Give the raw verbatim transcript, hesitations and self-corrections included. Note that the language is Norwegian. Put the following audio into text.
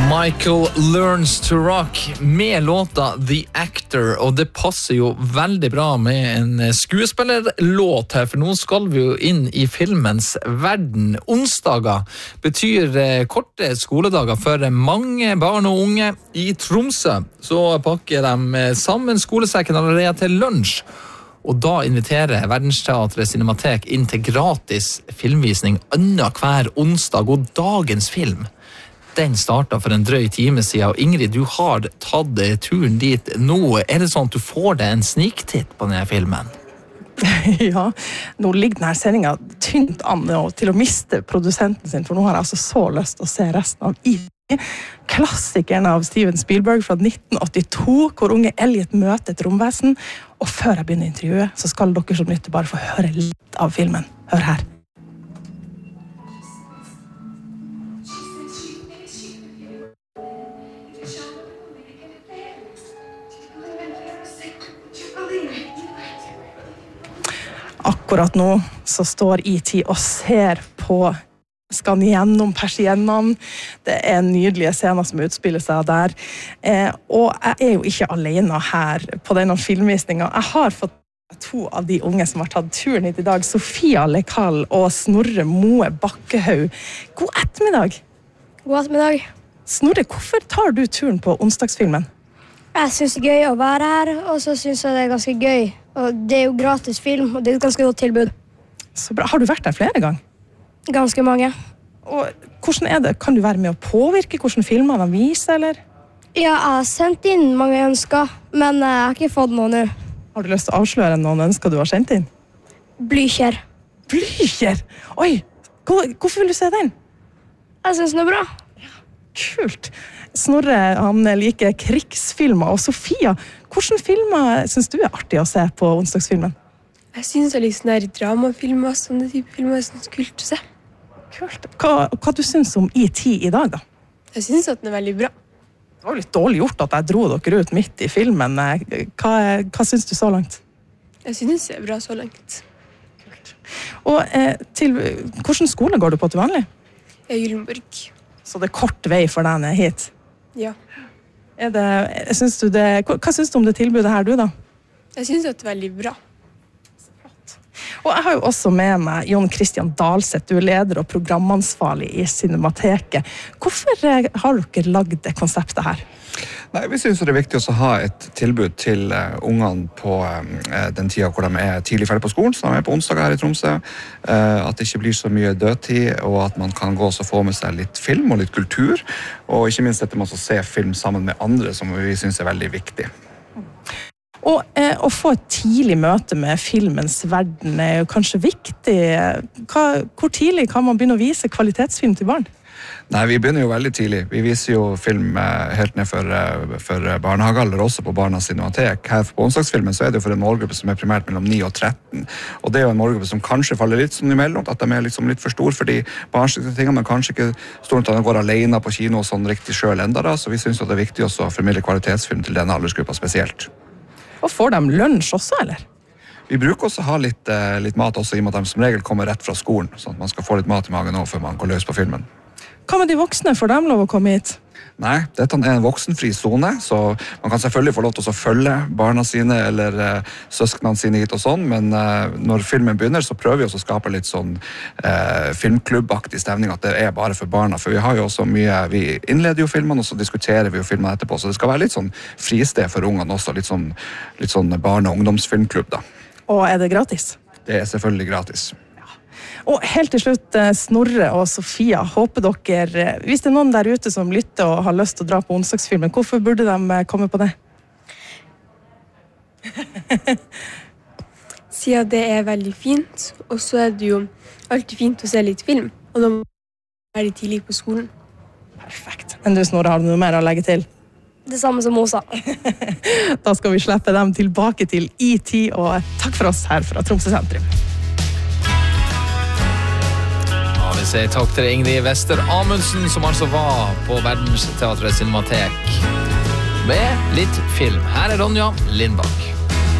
Michael Learns to Rock med låta The Actor, og det passer jo veldig bra med en skuespillerlåt her, for nå skal vi jo inn i filmens verden. Onsdager betyr korte skoledager for mange barn og unge. I Tromsø så pakker de sammen skolesekken allerede til lunsj, og da inviterer Verdensteatret Cinematek inn til gratis filmvisning annet hver onsdag, og dagens film den startet for en drøy time siden, og Ingrid, du har tatt turen dit nå. Er det sånn at du får deg en sniktitt på denne filmen? Ja, nå ligger denne sendingen tynt an til å miste produsenten sin, for nå har jeg altså så lyst til å se resten av I T. Klassikeren av Steven Spielberg fra nitten åttito, hvor unge Elliot møter et romvesen, og før jeg begynner intervjuet, så skal dere som lytter bare få høre litt av filmen. Hør her. Akkurat nå så står I T og ser på skal gjennom persiennene. Det er nydelige scener som utspiller seg der. Eh, og jeg er jo ikke alene her på denne filmvisningen. Jeg har fått to av de unge som har tatt turen hit i dag. Sofia Lekal og Snorre Moe Bakkehaug. God ettermiddag. God ettermiddag. Snorre, hvorfor tar du turen på onsdagsfilmen? Jeg synes det er gøy å være her, og så synes jeg det er ganske gøy. Og det er jo gratis film, og det er et ganske godt tilbud. Så bra. Har du vært der flere ganger? Ganske mange. Og hvordan er det? Kan du være med å påvirke hvordan filmer de viser, eller? Ja, jeg har sendt inn mange ønsker, men jeg har ikke fått noe nå. Har du lyst til å avsløre noen ønsker du har sendt inn? Blykjer. Blykjer? Oi, hvorfor vil du se den? Jeg synes den er bra. Kult. Snorre, han liker krigsfilmer, og Sofia, hvilke filmer synes du er artig å se på onsdagsfilmen? Jeg synes det er litt sånne her dramafilmer, sånne type filmer er sånn kult å se. Kult. Hva, hva du synes om I T i dag da? Jeg synes at den er veldig bra. Det var litt dårlig gjort at jeg dro dere ut midt i filmen. Hva, hva synes du så langt? Jeg synes det er bra så langt. Kult. Og eh, til, hvilken skole går du på til vanlig? Jeg er Gyllenborg. Så det er kort vei for deg ned hit? Ja. Er det, synes du det, hva synes du om det tilbudet her, du da? Jeg synes det er veldig bra. Og jeg har jo også med meg Jon Christian Dahlseth, du er leder og programansvarlig i Cinemateket. Hvorfor har dere lagd det konseptet her? Nei, vi synes det er viktig å ha et tilbud til uh, ungene på uh, den tiden hvor de er tidlig ferdig på skolen, så de er på onsdag her i Tromsø, uh, at det ikke blir så mye dødtid, og at man kan gå og få med seg litt film og litt kultur, og ikke minst dette med å se film sammen med andre, som vi synes er veldig viktig. Og eh, å få et tidlig møte med filmens verden er jo kanskje viktig. Hva, hvor tidlig kan man begynne å vise kvalitetsfilm til barn? Nei, vi begynner jo veldig tidlig. Vi viser jo film eh, helt ned for, eh, for barnehagealder, også på Barnas Cinematek. Her på onsdagsfilmen så er det jo for en målgruppe som er primært mellom ni og tretten. Og det er jo en målgruppe som kanskje faller litt sånn imellom, at de er liksom litt for stor for de barnslige tingene, men kanskje ikke stor til at de går alene på kino og sånn riktig selv enda da. Så vi synes at det er viktig også å formidle kvalitetsfilm til denne aldersgruppa spesielt. Og får de lunsj også, eller? Vi bruker også å ha litt, eh, litt mat også, i og med at de som regel kommer rett fra skolen, sånn at man skal få litt mat i magen også før man går løs på filmen. Hva med de voksne? Får de lov å komme hit? Nei, dette er en voksenfri zone, så man kan selvfølgelig få lov til å følge barna sine eller eh, søsknene sine hit og sånn, men eh, når filmen begynner så prøver vi også å skape litt sånn eh, filmklubbaktig stemning, at det er bare for barna, for vi har jo også mye, vi innleder jo filmene, og så diskuterer vi jo filmene etterpå, så det skal være litt sånn fristed for ungene også, litt sånn, litt sånn barne- og ungdomsfilmklubb da. Og er det gratis? Det er selvfølgelig gratis. Og helt til slutt, Snorre og Sofia, håper dere, hvis det er noen der ute som lytter og har lyst til å dra på onsdagsfilmen, hvorfor burde de komme på det? Siden det er veldig fint, og så er det jo alltid fint å se litt film, og da må man være tidlig på skolen. Perfekt. Men du, Snorre, har du noe mer å legge til? Det samme som Mosa. Da skal vi slippe dem tilbake til I T, og takk for oss her fra Tromsø sentrum. Vi sier takk til Ingrid Wester Amundsen, som altså var på Verdensteatret Cinematek med litt film. Her er Ronja Lindbakk.